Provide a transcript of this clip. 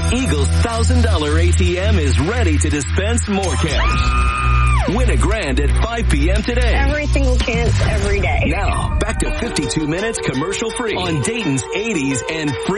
Eagle's $1,000 ATM is ready to dispense more cash. Win $1,000 at 5 p.m. today. Every single chance, every day. Now, back to 52 minutes commercial free on Dayton's 80s and free.